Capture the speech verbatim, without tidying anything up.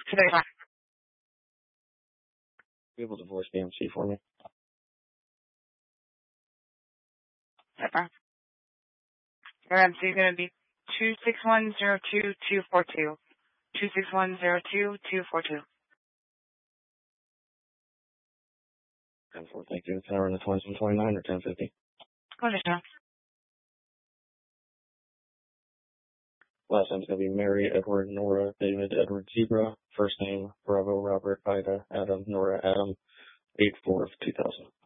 Today, Be able to voice the M C for me. Pepper. Your M C is going to be two six one zero two two four two. two six one zero two two four two. ten four, thank you. It's an hour in the twenty-seven twenty-nine or ten fifty. Condition. Last name's going to be Mary, Edward, Nora, David, Edward, Zebra. First name, Bravo, Robert, Ida, Adam, Nora, Adam. eight four of two thousand.